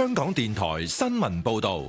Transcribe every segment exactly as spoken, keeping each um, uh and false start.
香港電台新聞報道。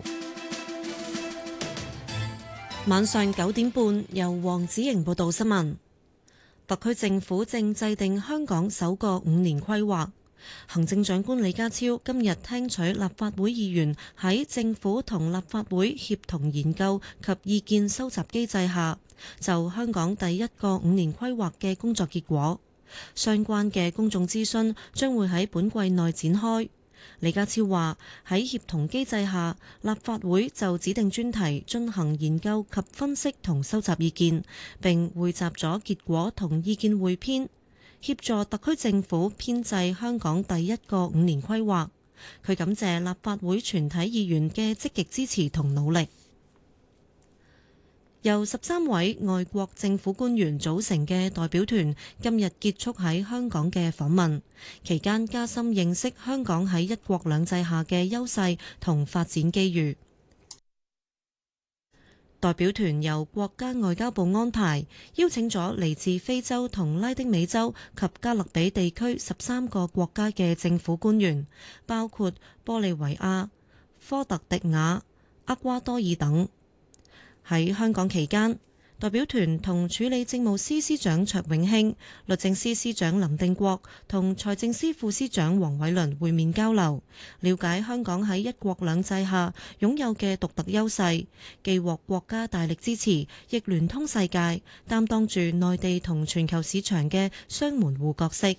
晚上九點半，由黃子瑩報道新聞。特區政府正制定香港首個五年規劃。行政長官李家超今日聽取立法會議員喺政府同立法會協同研究及意見收集機制下，就香港第一個五年規劃嘅工作結果，相關嘅公眾諮詢將會喺本季內展開。李家超話喺協同機制下，立法會就指定專題進行研究及分析同收集意見，並匯集咗結果同意見匯編，協助特區政府編製香港第一個五年規劃。佢感謝立法會全體議員嘅積極支持同努力。由十三位外國政府官員組成嘅代表團今日結束喺香港嘅訪問，期間加深認識香港喺一國兩制下嘅優勢同發展機遇。代表團由國家外交部安排，邀請咗嚟自非洲同拉丁美洲及加勒比地區十三個國家嘅政府官員，包括玻利維亞、科特迪瓦、厄瓜多爾等。喺香港期間，代表團同處理政務司司長卓永興、律政司司長林定國同財政司副司長黃偉綸會面交流，了解香港喺一國兩制下擁有嘅獨特優勢，既獲國家大力支持，亦聯通世界，擔當住內地同全球市場嘅雙門戶角色。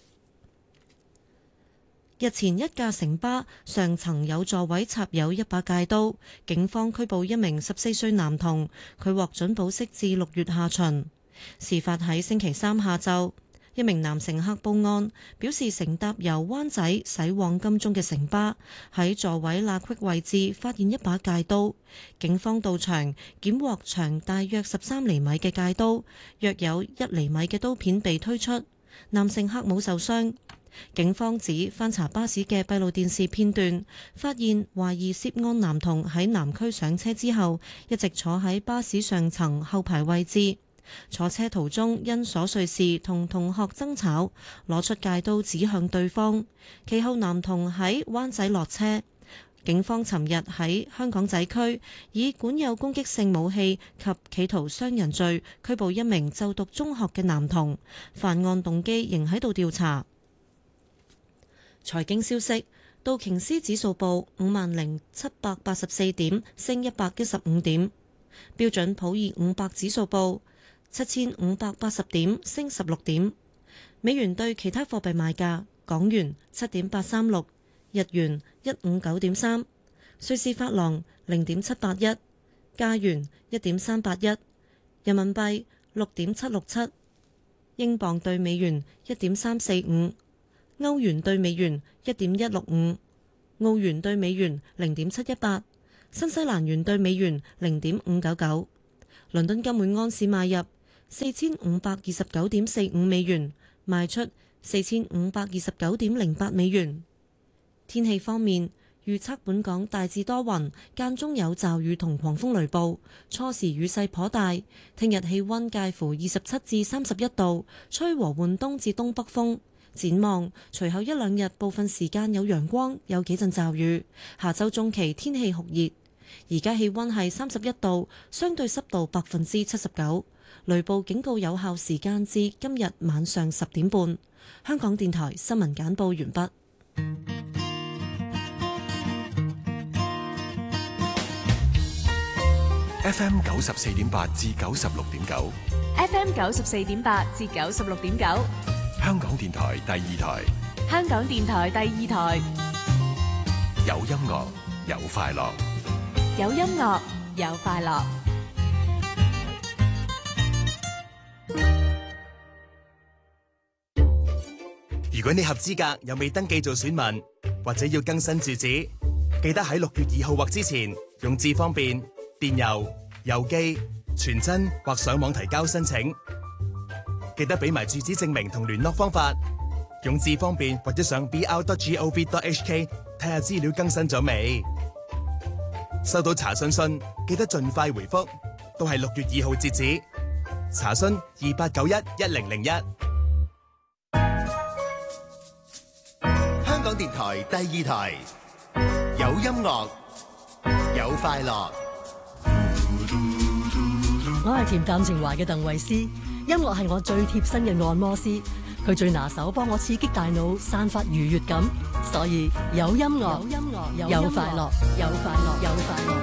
日前一架城巴上層有座位插有一把戒刀，警方拘捕一名十四歲男童，佢獲准保釋至六月下旬。事發喺星期三下晝，一名男乘客報案，表示乘搭由灣仔駛往金鐘嘅城巴，喺座位罅隙位置發現一把戒刀。警方到場檢獲長大約十三厘米嘅戒刀，約有一厘米嘅刀片被推出，男乘客冇受傷。警方指翻查巴士嘅閉路電視片段，發現懷疑涉案男童喺南區上車之後，一直坐喺巴士上層後排位置。坐車途中因瑣碎事同同學爭吵，攞出戒刀指向對方。其後男童喺灣仔落車。警方尋日喺香港仔區以管有攻擊性武器及企圖傷人罪拘捕一名就讀中學嘅男童，犯案動機仍喺度調查。財經消息，道瓊斯指數報五萬零七百八十四點，升一百一十五點；標準普爾五百指數報七千五百八十點，升十六點。美元對其他貨幣賣價：港元七點八三六，日元一五九點三，瑞士法郎零點七八一，加元一點三八一，人民幣六點七六七，英鎊對美元一點三四五。歐元對美元一點一六五，澳元對美元零點七一八，新西蘭元對美元零點五九九。倫敦金每安士買入四千五百二十九點四五美元，賣出四千五百二十九點零八美元。天氣方面，預測本港大致多雲，間中有驟雨同狂風雷暴，初時雨勢頗大。聽日氣溫介乎二十七至三十一度，吹和緩東至東北風。展望隨後一兩日部分時間有陽光，有幾陣驟雨。下周中期天氣酷熱，而家氣溫係三十一度，相對濕度百分之七十九。雷暴警告有效時間至今日晚上十點半。香港電台新聞簡報完畢。 F M 九十四點八至九十六點九 ，F M 九十四點八至九十六點九。 香港電台第二台， 香港電台第二台， 有音樂有快樂， 有音樂有快樂。 如果你合資格又未登記做選民，或者要更新住址，記得喺六月二號或之前用智方便、電郵、郵寄、傳真或上網提交申請。記得俾埋住址證明同聯絡方法，用智方便或者上 b r dot gov dot h k 睇下資料更新咗未。收到查詢信記得盡快回覆，都係六月二號截止。查詢二八九一一零零一。 香港電台第二台。 有音樂，有快樂。 我係恬淡情懷嘅鄧慧思，音樂係我最貼身嘅按摩師，佢最拿手幫我刺激大腦，散發愉悅感，所以有音樂，有音樂，有快樂，有快樂，有快樂。